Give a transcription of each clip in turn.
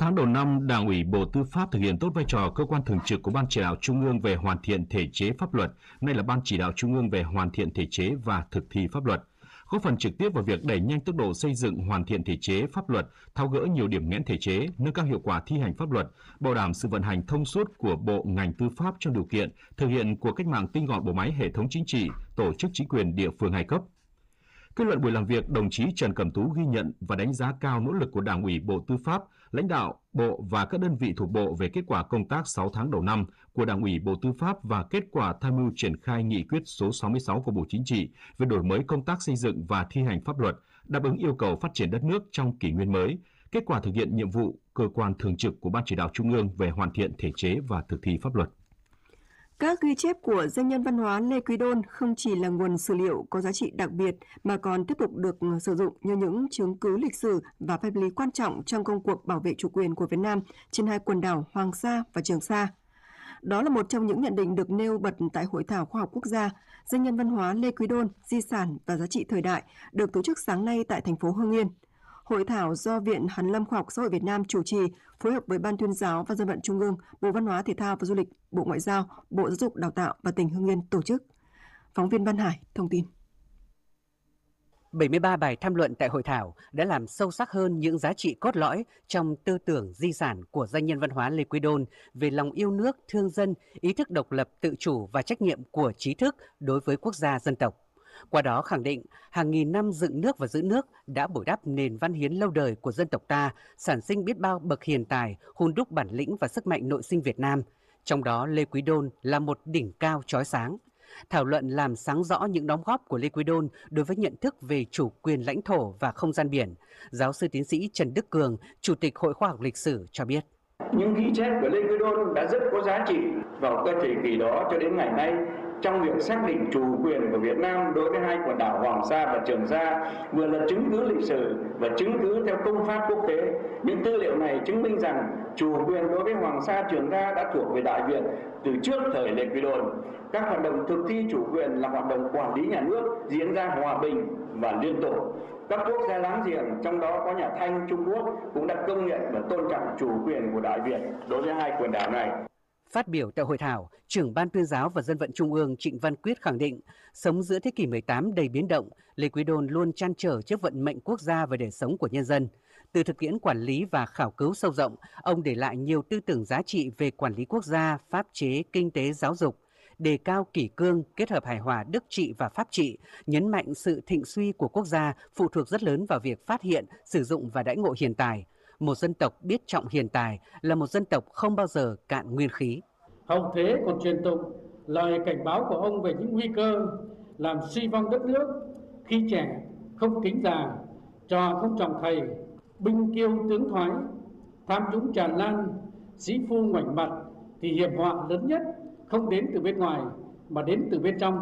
tháng đầu năm, Đảng ủy Bộ Tư pháp thực hiện tốt vai trò cơ quan thường trực của Ban Chỉ đạo Trung ương về hoàn thiện thể chế pháp luật, nay là Ban Chỉ đạo Trung ương về hoàn thiện thể chế và thực thi pháp luật, góp phần trực tiếp vào việc đẩy nhanh tốc độ xây dựng hoàn thiện thể chế pháp luật, tháo gỡ nhiều điểm nghẽn thể chế, nâng cao hiệu quả thi hành pháp luật, bảo đảm sự vận hành thông suốt của bộ ngành tư pháp trong điều kiện thực hiện cuộc cách mạng tinh gọn bộ máy hệ thống chính trị, tổ chức chính quyền địa phương hai cấp. Kết luận buổi làm việc, đồng chí Trần Cẩm Tú ghi nhận và đánh giá cao nỗ lực của Đảng ủy Bộ Tư pháp, lãnh đạo Bộ và các đơn vị thuộc Bộ về kết quả công tác 6 tháng đầu năm của Đảng ủy Bộ Tư pháp và kết quả tham mưu triển khai nghị quyết số 66 của Bộ Chính trị về đổi mới công tác xây dựng và thi hành pháp luật, đáp ứng yêu cầu phát triển đất nước trong kỷ nguyên mới, kết quả thực hiện nhiệm vụ cơ quan thường trực của Ban Chỉ đạo Trung ương về hoàn thiện thể chế và thực thi pháp luật. Các ghi chép của danh nhân văn hóa Lê Quý Đôn không chỉ là nguồn sử liệu có giá trị đặc biệt mà còn tiếp tục được sử dụng như những chứng cứ lịch sử và pháp lý quan trọng trong công cuộc bảo vệ chủ quyền của Việt Nam trên hai quần đảo Hoàng Sa và Trường Sa. Đó là một trong những nhận định được nêu bật tại Hội thảo khoa học quốc gia Danh nhân văn hóa Lê Quý Đôn, di sản và giá trị thời đại được tổ chức sáng nay tại thành phố Hưng Yên. Hội thảo do Viện Hàn lâm Khoa học Xã hội Việt Nam chủ trì, phối hợp với Ban Tuyên giáo và Dân vận Trung ương, Bộ Văn hóa Thể thao và Du lịch, Bộ Ngoại giao, Bộ Giáo dục Đào tạo và tỉnh Hưng Yên tổ chức. Phóng viên Văn Hải thông tin. 73 bài tham luận tại hội thảo đã làm sâu sắc hơn những giá trị cốt lõi trong tư tưởng di sản của danh nhân văn hóa Lê Quý Đôn về lòng yêu nước, thương dân, ý thức độc lập, tự chủ và trách nhiệm của trí thức đối với quốc gia dân tộc. Qua đó khẳng định hàng nghìn năm dựng nước và giữ nước đã bồi đắp nền văn hiến lâu đời của dân tộc ta, sản sinh biết bao bậc hiền tài, hun đúc bản lĩnh và sức mạnh nội sinh Việt Nam. Trong đó Lê Quý Đôn là một đỉnh cao chói sáng. Thảo luận làm sáng rõ những đóng góp của Lê Quý Đôn đối với nhận thức về chủ quyền lãnh thổ và không gian biển. Giáo sư tiến sĩ Trần Đức Cường, Chủ tịch Hội Khoa học Lịch sử cho biết. Những ghi chép của Lê Quý Đôn đã rất có giá trị vào cái thời kỳ đó cho đến ngày nay trong việc xác định chủ quyền của Việt Nam đối với hai quần đảo Hoàng Sa và Trường Sa, vừa là chứng cứ lịch sử và chứng cứ theo công pháp quốc tế. Những tư liệu này chứng minh rằng chủ quyền đối với Hoàng Sa, Trường Sa đã thuộc về Đại Việt từ trước thời Lê Quý Đôn. Các hoạt động thực thi chủ quyền là hoạt động quản lý nhà nước diễn ra hòa bình và liên tục. Các quốc gia láng giềng, trong đó có nhà Thanh, Trung Quốc, cũng đã công nhận và tôn trọng chủ quyền của Đại Việt đối với hai quần đảo này. Phát biểu tại hội thảo, trưởng Ban Tuyên giáo và Dân vận Trung ương Trịnh Văn Quyết khẳng định, sống giữa thế kỷ 18 đầy biến động, Lê Quý Đôn luôn trăn trở trước vận mệnh quốc gia và đời sống của nhân dân. Từ thực tiễn quản lý và khảo cứu sâu rộng, ông để lại nhiều tư tưởng giá trị về quản lý quốc gia, pháp chế, kinh tế, giáo dục, đề cao kỷ cương, kết hợp hài hòa đức trị và pháp trị, nhấn mạnh sự thịnh suy của quốc gia phụ thuộc rất lớn vào việc phát hiện, sử dụng và đãi ngộ hiền tài. Một dân tộc biết trọng hiền tài là một dân tộc không bao giờ cạn nguyên khí. Hậu thế còn truyền tụng lời cảnh báo của ông về những nguy cơ làm suy vong đất nước khi trẻ không kính già, trò không trọng thầy, binh kiêu tướng thoái, tham nhũng tràn lan, sĩ phu ngoảnh mặt thì hiểm họa lớn nhất không đến từ bên ngoài mà đến từ bên trong.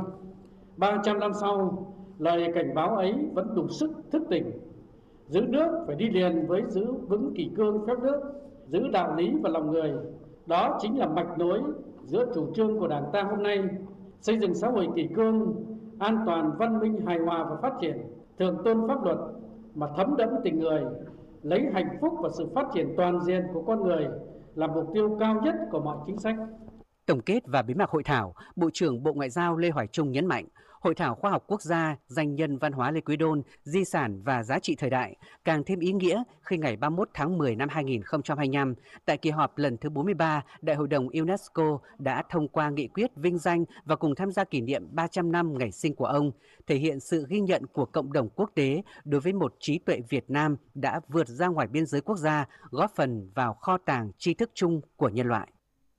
300 năm sau, lời cảnh báo ấy vẫn đủ sức thức tỉnh. Giữ nước phải đi liền với giữ vững kỷ cương phép nước, giữ đạo lý và lòng người. Đó chính là mạch nối giữa chủ trương của Đảng ta hôm nay, xây dựng xã hội kỷ cương, an toàn, văn minh, hài hòa và phát triển, thượng tôn pháp luật mà thấm đẫm tình người, lấy hạnh phúc và sự phát triển toàn diện của con người là mục tiêu cao nhất của mọi chính sách. Tổng kết và bế mạc hội thảo, Bộ trưởng Bộ Ngoại giao Lê Hoài Trung nhấn mạnh, Hội thảo khoa học quốc gia danh nhân văn hóa Lê Quý Đôn, di sản và giá trị thời đại càng thêm ý nghĩa khi ngày 31 tháng 10 năm 2025, tại kỳ họp lần thứ 43, Đại hội đồng UNESCO đã thông qua nghị quyết vinh danh và cùng tham gia kỷ niệm 300 năm ngày sinh của ông, thể hiện sự ghi nhận của cộng đồng quốc tế đối với một trí tuệ Việt Nam đã vượt ra ngoài biên giới quốc gia, góp phần vào kho tàng tri thức chung của nhân loại.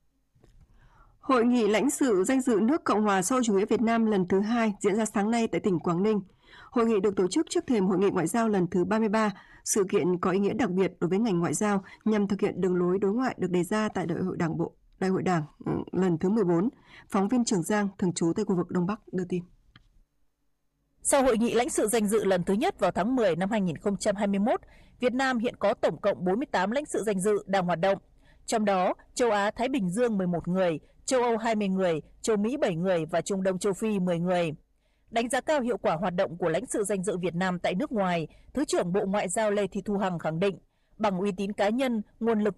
Hội nghị lãnh sự danh dự nước Cộng hòa xã hội chủ nghĩa Việt Nam lần thứ 2 diễn ra sáng nay tại tỉnh Quảng Ninh. Hội nghị được tổ chức trước thềm Hội nghị ngoại giao lần thứ 33, sự kiện có ý nghĩa đặc biệt đối với ngành ngoại giao nhằm thực hiện đường lối đối ngoại được đề ra tại Đại hội Đảng lần thứ 14. Phóng viên Trường Giang, thường trú tại khu vực Đông Bắc đưa tin. Sau hội nghị lãnh sự danh dự lần thứ nhất vào tháng 10 năm 2021, Việt Nam hiện có tổng cộng 48 lãnh sự danh dự đang hoạt động. Trong đó, châu Á Thái Bình Dương 11 người, châu Âu 20 người, châu Mỹ 7 người và Trung Đông châu Phi 10 người. Đánh giá cao hiệu quả hoạt động của lãnh sự danh dự Việt Nam tại nước ngoài, Thứ trưởng Bộ Ngoại giao Lê Thị Thu Hằng khẳng định, bằng uy tín cá nhân, nguồn lực